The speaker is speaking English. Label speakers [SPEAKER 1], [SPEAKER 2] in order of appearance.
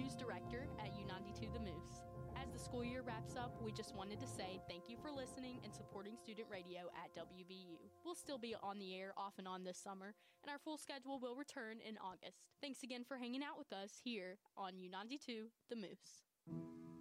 [SPEAKER 1] News Director at U92 The Moose. As the school year wraps up, we just wanted to say thank you for listening and supporting student radio at WVU. We'll still be on the air off and on this summer, and our full schedule will return in August. Thanks again for hanging out with us here on U92 The Moose.